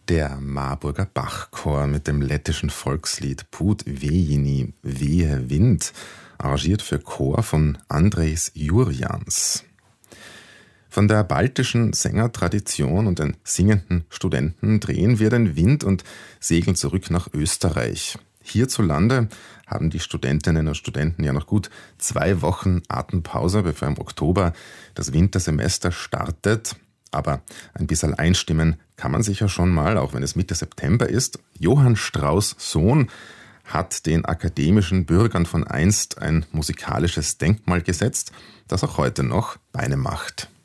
Der Marburger Bachchor mit dem lettischen Volkslied Put Vejini, Wehe Wind, arrangiert für Chor von Andrejs Jurjans. Von der baltischen Sängertradition und den singenden Studenten drehen wir den Wind und segeln zurück nach Österreich. Hierzulande haben die Studentinnen und Studenten ja noch gut 2 Wochen Atempause, bevor im Oktober das Wintersemester startet. Aber ein bisschen einstimmen kann man sich ja schon mal, auch wenn es Mitte September ist. Johann Strauss' Sohn hat den akademischen Bürgern von einst ein musikalisches Denkmal gesetzt, das auch heute noch Beine macht.